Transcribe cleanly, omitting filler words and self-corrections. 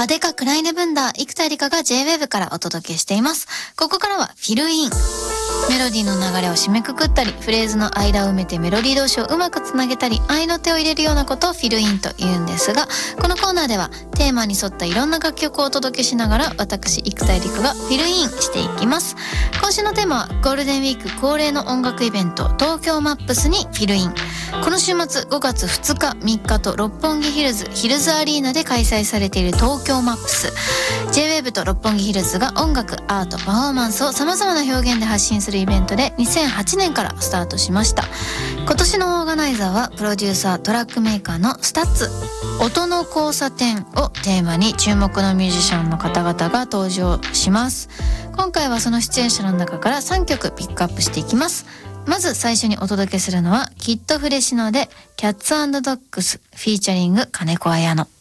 アデカクライネブンダー生田絵梨花が J-WAVE からお届けしています。ここからはフィルイン。メロディーの流れを締めくくったり、フレーズの間を埋めてメロディー同士をうまくつなげたり、合いの手を入れるようなことをフィルインと言うんですが、このコーナーではテーマに沿ったいろんな楽曲をお届けしながら、私生田絵梨花がフィルインしていきます。今週のテーマはゴールデンウィーク恒例の音楽イベント、東京マップスにフィルイン。この週末5月2日3日と六本木ヒルズアリーナで開催されている東京マップス。 J-WAVE と六本木ヒルズが音楽、アート、パフォーマンスをさまざまな表現で発信するイベントで2008年からスタートしました。今年のオーガナイザーはプロデューサー、トラックメーカーのスタッツ。音の交差点をテーマに注目のミュージシャンの方々が登場します。今回はその出演者の中から3曲ピックアップしていきます。まず最初にお届けするのはキッドフレシノでキャッツ&ドッグスフィーチャリング金子綾乃。